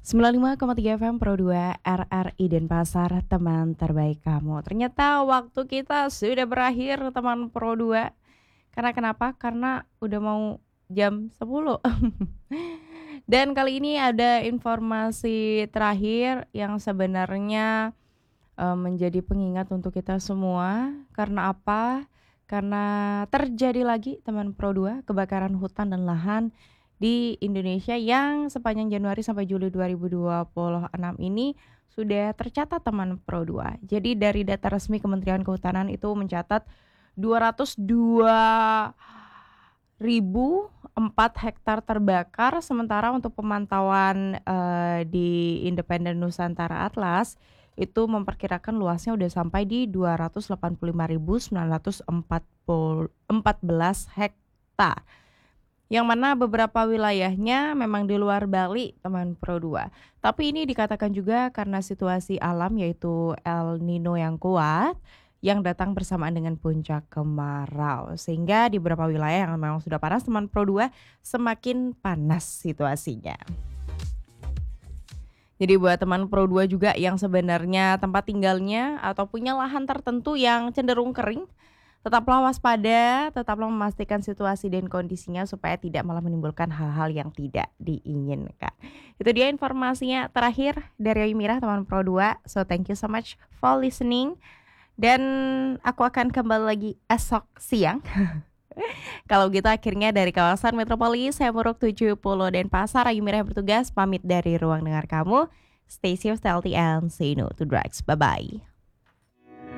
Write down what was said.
95,3 FM Pro 2 RRI Denpasar, teman terbaik kamu. Ternyata waktu kita sudah berakhir teman Pro 2. Karena kenapa? Karena udah mau jam 10. Dan kali ini ada informasi terakhir yang sebenarnya menjadi pengingat untuk kita semua. Karena apa? Karena terjadi lagi teman Pro 2 kebakaran hutan dan lahan di Indonesia yang sepanjang Januari sampai Juli 2026 ini sudah tercatat teman Pro 2. Jadi dari data resmi Kementerian Kehutanan itu mencatat 202.004 hektar terbakar, sementara untuk pemantauan di Independen Nusantara Atlas itu memperkirakan luasnya udah sampai di 285.914 hektar. Yang mana beberapa wilayahnya memang di luar Bali, teman Pro 2. Tapi ini dikatakan juga karena situasi alam yaitu El Nino yang kuat yang datang bersamaan dengan puncak kemarau. Sehingga di beberapa wilayah yang memang sudah panas, teman Pro 2, semakin panas situasinya. Jadi buat teman Pro 2 juga yang sebenarnya tempat tinggalnya atau punya lahan tertentu yang cenderung kering, tetaplah waspada, tetaplah memastikan situasi dan kondisinya supaya tidak malah menimbulkan hal-hal yang tidak diinginkan. Itu dia informasinya terakhir dari Mira, teman Pro 2. So thank you so much for listening. Dan aku akan kembali lagi esok siang. Kalau gitu akhirnya dari kawasan Metropolis, saya Muruk 70 Denpasar, Ayu Mira yang bertugas pamit dari ruang dengar kamu. Stay safe, healthy, and say no to drugs. Bye-bye.